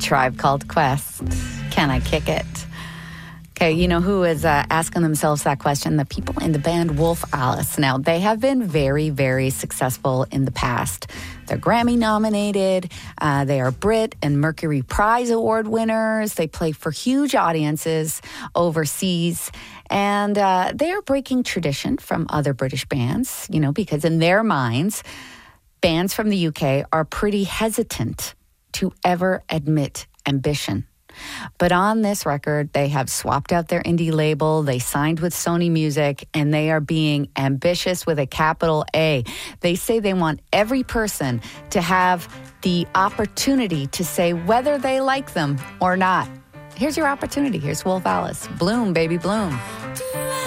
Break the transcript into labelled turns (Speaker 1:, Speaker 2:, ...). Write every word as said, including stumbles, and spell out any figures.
Speaker 1: Tribe Called Quest. Can I kick it? Okay, you know who is uh, asking themselves that question? The people in the band Wolf Alice. Now, they have been very, very successful in the past. They're Grammy nominated. Uh, they are Brit and Mercury Prize Award winners. They play for huge audiences overseas. And uh, they are breaking tradition from other British bands, you know, because in their minds, bands from the U K are pretty hesitant to ever admit ambition. But on this record, they have swapped out their indie label, they signed with Sony Music, and they are being ambitious with a capital A. They say they want every person to have the opportunity to say whether they like them or not. Here's your opportunity. Here's Wolf Alice. Bloom, baby, bloom.